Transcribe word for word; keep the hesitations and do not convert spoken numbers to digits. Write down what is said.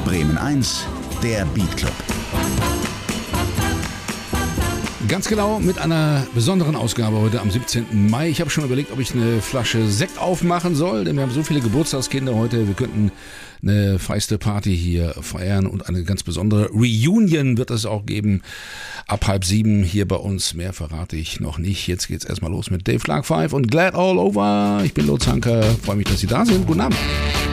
Bremen eins, der Beat Club. Ganz genau, mit einer besonderen Ausgabe heute am siebzehnten Mai. Ich habe schon überlegt, ob ich eine Flasche Sekt aufmachen soll, denn wir haben so viele Geburtstagskinder heute. Wir könnten eine feiste Party hier feiern und eine ganz besondere Reunion wird es auch geben. Ab halb sieben hier bei uns. Mehr verrate ich noch nicht. Jetzt geht's erstmal los mit Dave Clark Five und Glad All Over. Ich bin Lutz Hanker. Freue mich, dass Sie da sind. Guten Abend.